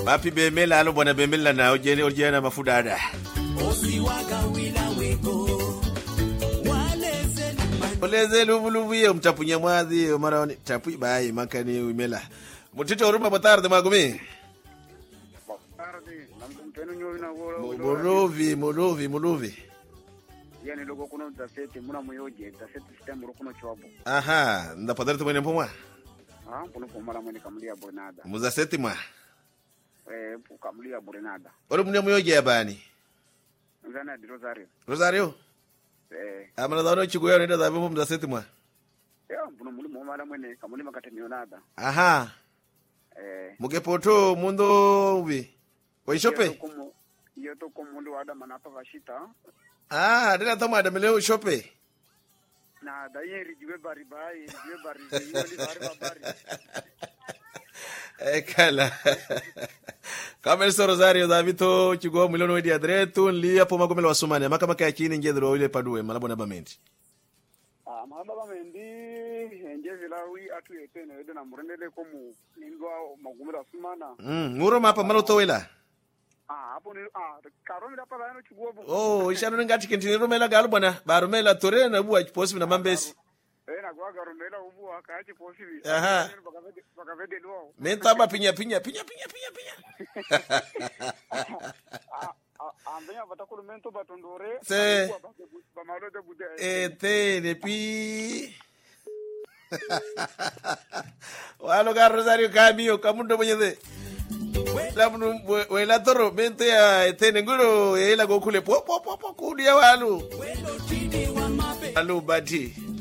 Bapi bemela alo bwana bemela na ojena mafudada. Oleze lubulubu ye mtapunya mwadhi mara tapu bai makani umela. Mutito uruma botarde magumi. Molovi. Yani logo kuno dasete muna muyoje dasete system rukuno chwabo. Aha, ndapadari tumene mpomwa. Kuno pomara mwene kamlia Brenada. Muzaseti mwa. Kamlia Brenada. Olo mune muyoje yabani. Nzana di Rosario? Amana dano chikuyo nenda za vimu muzaseti mwa. Kuno muli pomara mwene kamuli makate mionada. Aha. Mugepoto mundo ubi. Waishope? Yoto komundu wada manapa vashita. Dina tamo ada meleo shope. Na daye rijiwe bari yoli bari. Kala. Kama elso Rosario Davito chigo milioni wedi adretu nli hapo magomelo wasumane makama kaya chini ngedro ile paduwe malabona bamendi. Malaba bamendi nje lawi atu yetene wedi na murendele komu ningwa magomelo wasumana. Nguro mapa maloto wela. Hapo ni karomela pa bano chiguobo. Ishano ngati kentini romela galu bwana baromela tore na buwa posibi na mambesi. Na kwa garomela ubu akaje posibi. Bakavede lo. Mentaba pinya. Ambenya batakulu mento batondore. Se. Bamalo de bude. Depuis. Walo ga Rosario Camio kamundo mwenye Lamu wela toro mente ya etene nguro ela gokule po kudia walu. Alu bati.